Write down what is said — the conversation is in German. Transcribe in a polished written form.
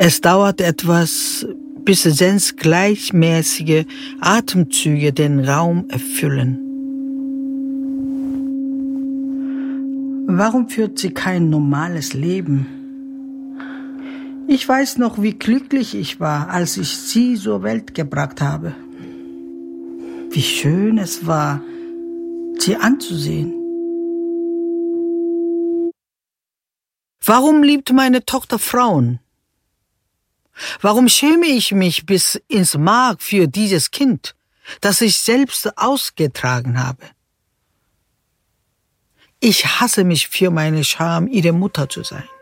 Es dauert etwas, bis Sens gleichmäßige Atemzüge den Raum erfüllen. Warum führt sie kein normales Leben? Ich weiß noch, wie glücklich ich war, als ich sie zur Welt gebracht habe. Wie schön es war, sie anzusehen. Warum liebt meine Tochter Frauen? Warum schäme ich mich bis ins Mark für dieses Kind, das ich selbst ausgetragen habe? Ich hasse mich für meine Scham, ihre Mutter zu sein.